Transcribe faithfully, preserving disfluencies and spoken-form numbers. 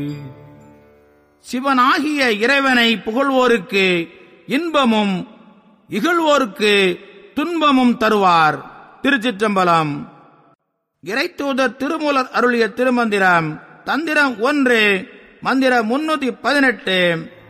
சிவனாகிய இறைவனை புகழ்வோருக்கு இன்பமும் இகழ்வோருக்கு துன்பமும் தருவார். திருச்சிற்றம்பலம். இறைத்தூதர் திருமூலர் அருளிய திருமந்திரம் தந்திரம் ஒன்று, மந்திரம் முன்னூத்தி பதினெட்டு.